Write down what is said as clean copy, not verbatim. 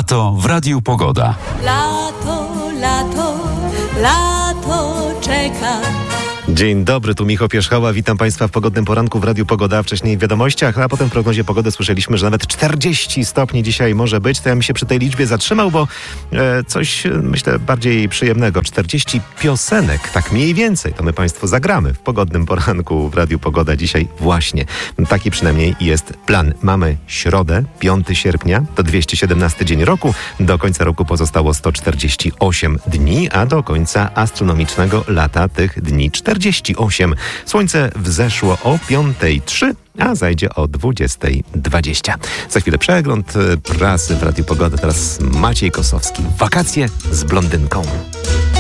Lato w Radiu Pogoda. Lato, lato, lato czeka. Dzień dobry, tu Michał Pierzchała. Witam Państwa w pogodnym poranku w Radiu Pogoda. Wcześniej w wiadomościach, a potem w prognozie pogody słyszeliśmy, że nawet 40 stopni dzisiaj może być. To ja bym się przy tej liczbie zatrzymał, bo coś, myślę, bardziej przyjemnego. 40 piosenek, tak mniej więcej, to my Państwu zagramy w pogodnym poranku w Radiu Pogoda dzisiaj właśnie. Taki przynajmniej jest plan. Mamy środę, 5 sierpnia, to 217 dzień roku. Do końca roku pozostało 148 dni, a do końca astronomicznego lata tych dni 48. Słońce wzeszło o 5:03, a zajdzie o 20:20. Za chwilę przegląd prasy w Radiu Pogoda. Teraz Maciej Kosowski. Wakacje z blondynką.